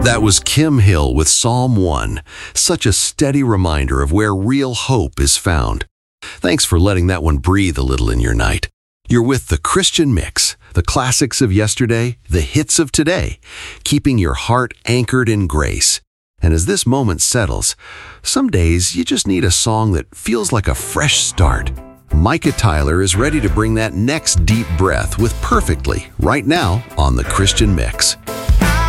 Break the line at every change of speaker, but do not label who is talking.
That was Kim Hill with Psalm 1, such a steady reminder of where real hope is found. Thanks for letting that one breathe a little in your night. You're with the Christian Mix, the classics of yesterday, the hits of today, keeping your heart anchored in grace. And as this moment settles, some days you just need a song that feels like a fresh start. Micah Tyler is ready to bring that next deep breath with Perfectly right now on the Christian Mix.